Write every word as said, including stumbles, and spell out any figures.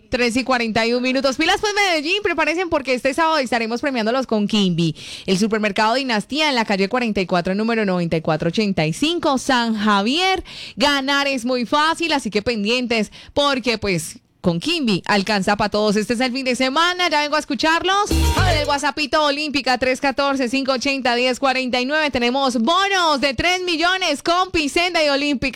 tres y cuarenta y un minutos. Pilas pues Medellín, prepárense porque este sábado estaremos premiándolos con Kimby. El supermercado Dinastía en la calle cuarenta y cuatro, número noventa y cuatro ochenta y cinco, San Javier. Ganar es muy fácil, así que pendientes porque pues con Kimby alcanza para todos. Este es el fin de semana, ya vengo a escucharlos. En el WhatsAppito Olímpica tres uno cuatro, cinco ocho cero, uno cero cuatro nueve tenemos bonos de tres millones con Picenda y Olímpica.